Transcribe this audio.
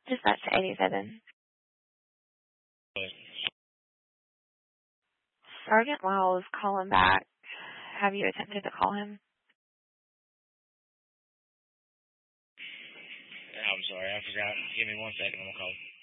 Dispatch to 87. Sergeant Lyle is calling back. Have you attempted to call him? I'm sorry, I forgot. Give me 1 second, I'm going to call him.